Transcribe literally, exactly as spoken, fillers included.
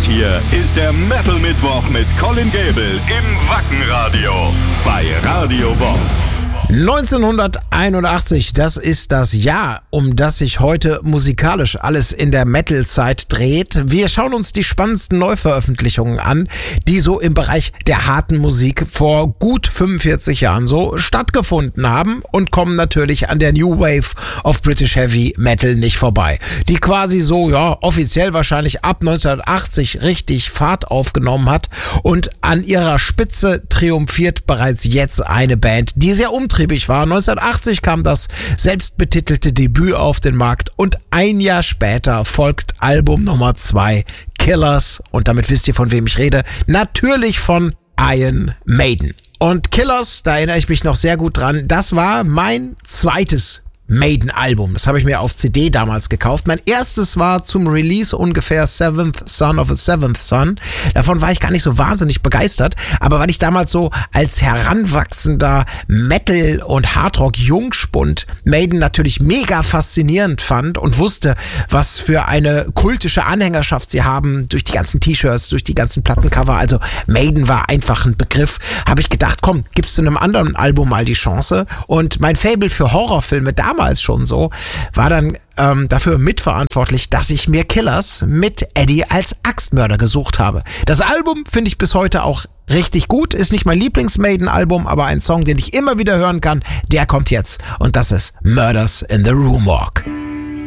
hier ist der Metal Mittwoch mit Colin Gable im Wackenradio bei Radio Bob. neunzehnhunderteinundachtzig, das ist das Jahr, um das sich heute musikalisch alles in der Metal-Zeit dreht. Wir schauen uns die spannendsten Neuveröffentlichungen an, die so im Bereich der harten Musik vor gut fünfundvierzig Jahren so stattgefunden haben und kommen natürlich an der New Wave of British Heavy Metal nicht vorbei, die quasi so, ja, offiziell wahrscheinlich ab neunzehnhundertachtzig richtig Fahrt aufgenommen hat, und an ihrer Spitze triumphiert bereits jetzt eine Band, die sehr umtriebig war. neunzehnhundertachtzig kam das selbstbetitelte Debüt auf den Markt und ein Jahr später folgt Album Nummer zwei, Killers. Und damit wisst ihr, von wem ich rede. Natürlich von Iron Maiden. Und Killers, da erinnere ich mich noch sehr gut dran, das war mein zweites Maiden-Album. Das habe ich mir auf C D damals gekauft. Mein erstes war zum Release ungefähr Seventh Son of a Seventh Son. Davon war ich gar nicht so wahnsinnig begeistert, aber weil ich damals so als heranwachsender Metal- und Hardrock-Jungspund Maiden natürlich mega faszinierend fand und wusste, was für eine kultische Anhängerschaft sie haben durch die ganzen T-Shirts, durch die ganzen Plattencover. Also Maiden war einfach ein Begriff. Habe ich gedacht, komm, gibst du einem anderen Album mal die Chance. Und mein Faible für Horrorfilme damals damals schon so, war dann ähm, dafür mitverantwortlich, dass ich mir Killers mit Eddie als Axtmörder gesucht habe. Das Album finde ich bis heute auch richtig gut, ist nicht mein Lieblings-Maiden-Album, aber ein Song, den ich immer wieder hören kann, der kommt jetzt, und das ist Murders in the Room Walk.